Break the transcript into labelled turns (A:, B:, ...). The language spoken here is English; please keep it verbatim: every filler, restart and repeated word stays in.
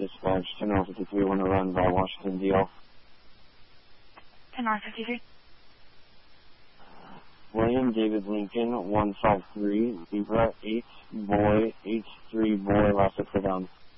A: Dispatch, ten R fifty-three, want to run by Washington, D L.
B: ten R fifty-three.
A: William David Lincoln, one five three, Zebra, eight, boy, H three, boy, last up for down.